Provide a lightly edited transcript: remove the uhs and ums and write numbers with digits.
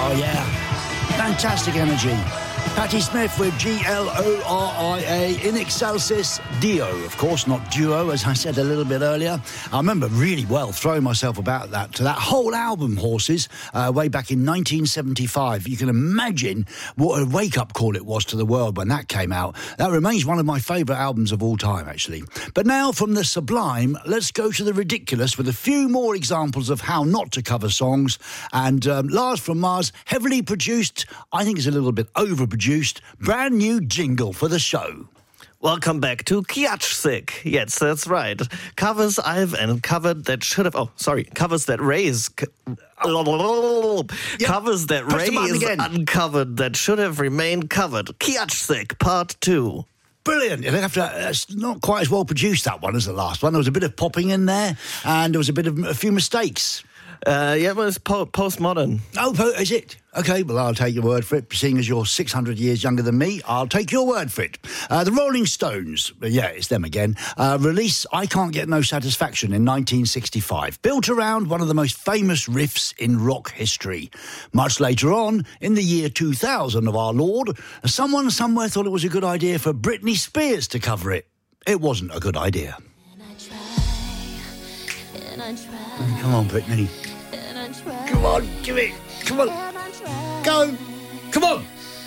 Oh, yeah. Fantastic energy. Patti Smith with Gloria in excelsis Dio, of course, not duo, as I said a little bit earlier. I remember really well throwing myself about to that whole album, Horses, way back in 1975. You can imagine what a wake-up call it was to the world when that came out. That remains one of my favourite albums of all time, actually. But now, from the sublime, let's go to the ridiculous with a few more examples of how not to cover songs. And Lars from Mars, heavily produced, I think it's a little bit overproduced, brand new jingle for the show. Welcome back to Kiatschzik. Yes, that's right. Covers I've uncovered that should have... Oh, sorry. Covers that raise... Covers that raise uncovered that should have remained covered. Kiatschzik, part 2. Brilliant. It's not quite as well produced, that one, as the last one. There was a bit of popping in there, and there was a few mistakes. Yeah, it was postmodern. Oh, is it? OK, well, I'll take your word for it. Seeing as you're 600 years younger than me, I'll take your word for it. The Rolling Stones, yeah, it's them again, release I Can't Get No Satisfaction in 1965, built around one of the most famous riffs in rock history. Much later on, in the year 2000 of our Lord, someone somewhere thought it was a good idea for Britney Spears to cover it. It wasn't a good idea. Come on, Britney. Come on, give it. Come on. Go. Come on.